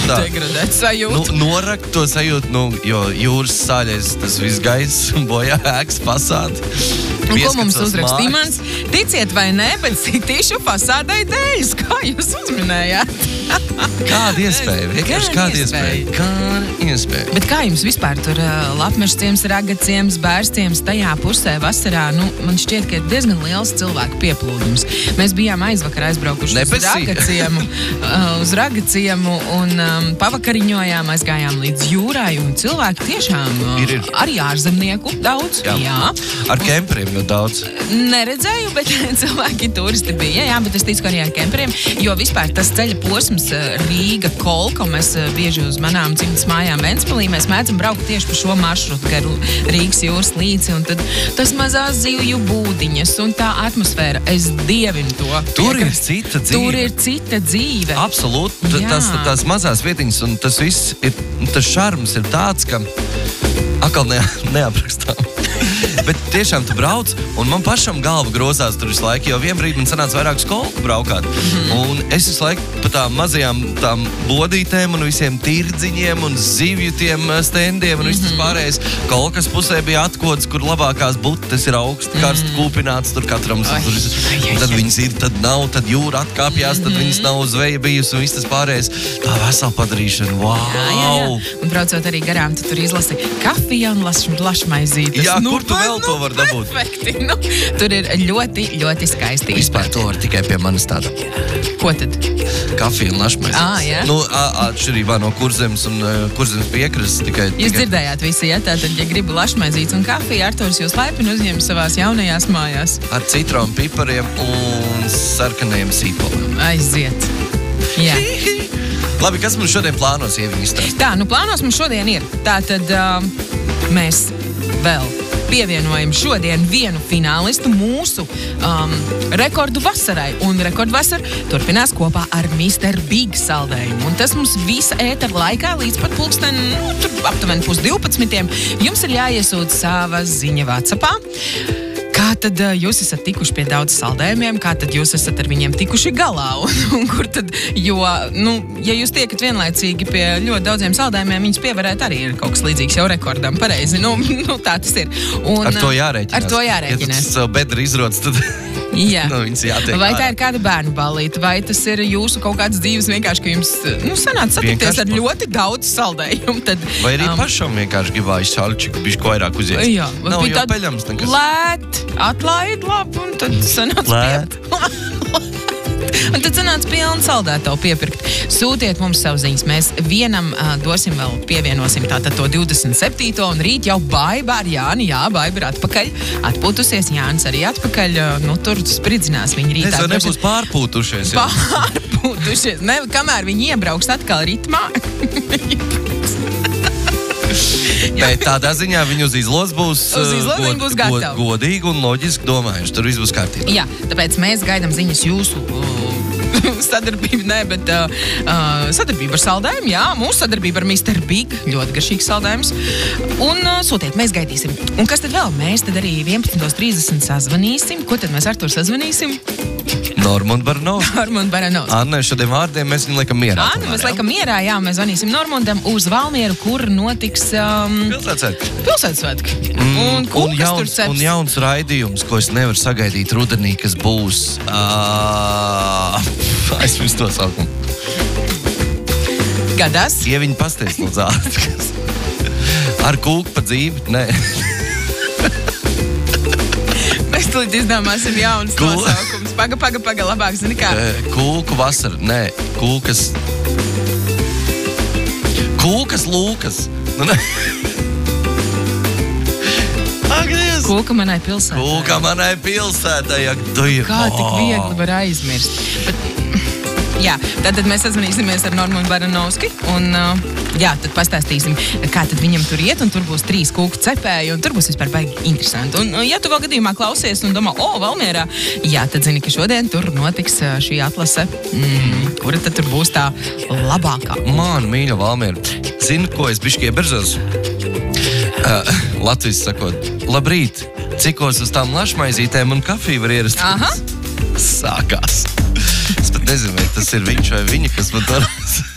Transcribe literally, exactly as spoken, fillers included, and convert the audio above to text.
tā. Degradēt sajūtu. Nu, norakt to sajūtu, nu, jo jūras sāļais tas viss gaiss bojā ēkas fasādi. Un ko mums uzrakstīja mans? Ticiet vai nē, bet sitīšu fasādai dēļas. Kā jūs uzminējāt? Kāda iespēja? Vienkārši kāda iespēja? Kāda iespēja? Bet kā jums vispār tur uh, Lapmešciems, Ragaciems, Bērstiems, tajā pusē vasarā, nu, man šķiet, ka ir diezgan liels cilvēku pieplūdums. Mēs bijām aizvakar aizbraukuši Nebesī. uz Ragaciemu, uh, uz Ragaciemu un um, pavakariņojām, aizgājām līdz jūrai un cilvēki tiešām uh, ir, ir. arī ārzemnieku daudz. Jā. Jā. Ar kemperiem ļoti daudz. Neredzēju, bet cilvēki turisti bija, jā, bet es ticu, ka arī ar kemperiem, jo vispār tas ceļa posms Rīga, Kolka, un mēs bieži uz manām dzimtas mājām Ventspilī, mēs mēdzam braukt tieši pa šo maršrutu garu Rīgas jūras līci, un tad tas mazās zivju būdiņas un tā atmosfēra, es dievinu to. Tur ir cita dzīve. Tur ir cita dzīve. Absolūti, T- tās, tās mazās vietiņas, un tas viss ir, tas šarms ir tāds, ka atkal ne, neaprakstām. Bet tiešām tu brauc, un man pašam galva grozās tur visu laiku, jo vien brīdi man sanāca vairāk skolku braukāt. Mm. Un es visu laiku pa tām mazajām tām bodītēm un visiem tirdziņiem un zivju tiem stendiem un mm-hmm. viss tas pārējais. Kolkas pusē bija atkods, kur labākās butas ir augsti, mm. karsti kūpināts, tur katram. Ai, tur, ai, ai, tad viņas ir, tad nav, tad jūra atkāpjās, mm-hmm. tad viņas nav zveja bijusi un viss tas pārējais. Tā vesela padarīšana, wow! Jā, jā, jā. Un braucot arī garām, tu tur izlasi kafija un lašmaizītes. Jā, nu, kur tu vēl nu, to var dabūt? Perfekti. Nu, tur ir ļoti, ļoti skaisti. Vispār to var tikai pie manis tāda. Ko tad? Kafija un lašmaizītes. Ā, jā. Nu, atšķirībā no Kurzemes un uh, Kurzemes piekrastes tikai... Jūs tikai... dzirdējāt visi, ja? Tātad, ja gribu lašmaizītes un kafiju, Arturs jūs laipni uzņem savās jaunajās mājās. Ar citronu pipariem un sarkanajiem sīpoliem. Aiziet. Jā. Labi, kas mums šodien plānos, Ieviņa izstāst? Tā, nu plānos mums šodien ir. Tātad uh, mēs vēl pievienojam šodien vienu finālistu mūsu um, rekordu vasarai. Un rekordu vasara turpinās kopā ar mister Big saldējumu. Un tas mums visa ētera laikā līdz pat pulksten, nu, tur aptuveni pus divpadsmitiem. Jums ir jāiesūta sava ziņa WhatsAppā. Kā tad uh, jūs esat tikuši pie daudz saldējumiem, kā tad jūs esat ar viņiem tikuši galā? Un, un kur tad, jo, nu, ja jūs tiekat vienlaicīgi pie ļoti daudziem saldējumiem, viņus pievarēt arī ir kaut kas līdzīgs jau rekordam, pareizi. Nu, nu tā tas ir. Un, ar to jārēķinās. Ar to jārēķinās. Ja tas savu bedri izrodas, tad... Jā. Nu, vai tā ir kāda bērnu ballīte, vai tas ir jūsu kaut kāds dzīves vienkārši, ka jums, nu, sanāca satikties vienkārši ar ļoti daudz saldējumu, tad... Vai arī um, pašam vienkārši gribāju šalčiku bišķi vairāk uzies. Jā. Nav jau peļams nekas. Lēt, atlaid labi, un tad sanāca Lēt. Un tad sanāca pilnu saldētavu piepirkt. Sūtiet mums savu ziņas. Mēs vienam uh, dosim vēl, pievienosim tātad to divdesmit septīto un rīt jau Baiba ar Jāni. Jā, Baiba ir atpakaļ. Atpūtusies, Jānis arī atpakaļ. Nu, tur spridzinās viņi rītā. Es jau nebūs pārpūtušies. Jau. Pārpūtušies. Ne, kamēr viņi iebrauks atkal ritmā. Bet tādā ziņā viņi uz izlos būs, uz izlos god, būs gatavi. God, godīgi un loģiski domājuši. Tur viss būs kārtībā. Jā, tāpēc mēs gaidām ziņas jūsu uh, sadarbību, ne, bet uh, uh, sadarbību ar saldējumu, jā, mūsu sadarbība ar mister Big, ļoti garšīgs saldējums. Un uh, sūtiet, mēs gaidīsim. Un kas tad vēl? Mēs tad arī vienpadsmit trīsdesmit sazvanīsim. Ko tad mēs ar to sazvanīsim? Normund Baranovs. Normund Baranovs. Anne, šādiem vārdiem mēs viņu laikam mierā. Anne, mēs laikam mierā, jā, mēs zvanīsim Normundam uz Valmieru, kur notiks... Um, Pilsētsvētki. Pilsētsvētki. Mm, un, un, jauns, un jauns raidījums, ko es nevaru sagaidīt rudenī, kas būs... Uh, aizmirst to saukumu. Gadās? Ieviņa pasties no zāles. Ar kūku pa dzīvi? Nē. Mēs tulīt izdomāsim jaunas Kū... nosaukums. Paga, paga, paga, labāk, zini kā? Kūku vasara, nē, kūkas... Kūkas lūkas. Nu, ne. Agnies! Kūka manai pilsētai. Kūka manai pilsētai, ak, tu ir... Kā tik viegli var aizmirst. Bet, jā, tad mēs sazvanīsimies ar Normundu Baranovski un... Uh, Jā, tad pastāstīsim, kā tad viņam tur iet, un tur būs trīs kūku cepēji, un tur būs vispār baigi interesanti. Un, ja tu vēl gadījumā klausies un domā, o, Valmierā, jā, tad zini, ka šodien tur notiks šī atlase, mm, kura tad tur būs tā labākā. Man, mīļa Valmiera, zini, ko es bišķi ieberzos? Uh, Latvijas sakot, labrīt, cikos uz tām lašmaizītēm un kafiju var ierasties? Aha. Sākās. Es pat nezinu, vai tas ir viņš vai viņa, kas man to